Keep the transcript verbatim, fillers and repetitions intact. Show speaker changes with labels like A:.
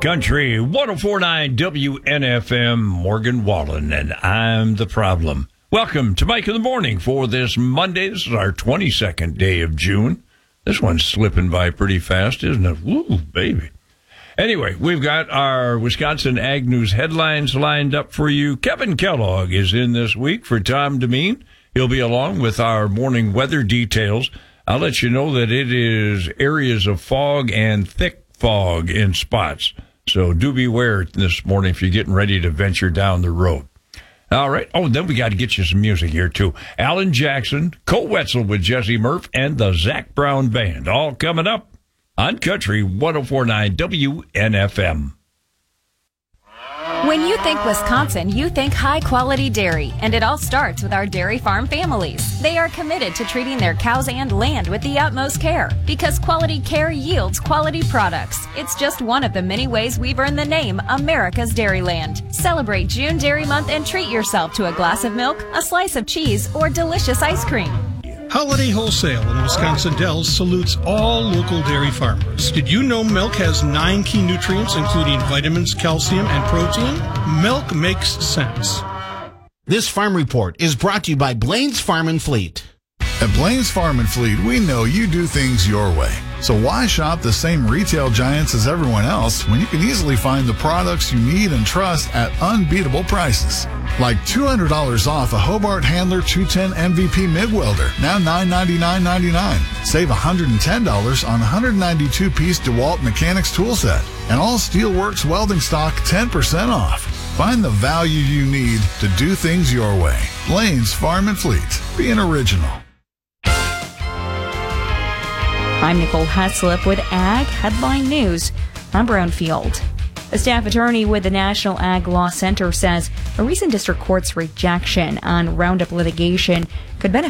A: Country one oh four point nine W N F M, Morgan Wallen, and I'm the problem. Welcome to Mike in the Morning for this Monday. This is our twenty-second day of June. This one's slipping by pretty fast, isn't it? Woo, baby. Anyway, we've got our Wisconsin Ag News headlines lined up for you. Kevin Kellogg is in this week for Tom Demeen. He'll be along with our morning weather details. I'll let you know that it is areas of fog and thick fog in spots. So do beware this morning if you're getting ready to venture down the road. All right. Oh, then we got to get you some music here, too. Alan Jackson, Cole Wetzel with Jesse Murph, and the Zac Brown Band. All coming up on Country one oh four point nine W N F M.
B: When you think Wisconsin, you think high-quality dairy, and it all starts with our dairy farm families. They are committed to treating their cows and land with the utmost care, because quality care yields quality products. It's just one of the many ways we've earned the name America's Dairyland. Celebrate June Dairy Month and treat yourself to a glass of milk, a slice of cheese, or delicious ice cream.
C: Holiday Wholesale in Wisconsin Dells salutes all local dairy farmers. Did you know milk has nine key nutrients, including vitamins, calcium, and protein? Milk makes sense.
D: This farm report is brought to you by Blaine's Farm and Fleet.
E: At Blaine's Farm and Fleet, we know you do things your way. So why shop the same retail giants as everyone else when you can easily find the products you need and trust at unbeatable prices? Like two hundred dollars off a Hobart Handler two ten M V P MIG welder, now nine ninety-nine ninety-nine. Save one hundred ten dollars on one hundred ninety-two piece DeWalt Mechanics tool set. And all Steelworks welding stock ten percent off. Find the value you need to do things your way. Blaine's Farm and Fleet. Being original.
F: I'm Nicole Heslip with Ag Headline News. I'm Brownfield. A staff attorney with the National Ag Law Center says a recent district court's rejection on Roundup litigation could benefit